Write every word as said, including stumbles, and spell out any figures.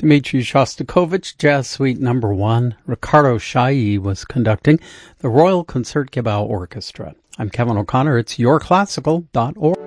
Dmitri Shostakovich, Jazz Suite Number One. Ricardo Chailly was conducting the Royal Concertgebouw Orchestra. I'm Kevin O'Connor. It's your classical dot org.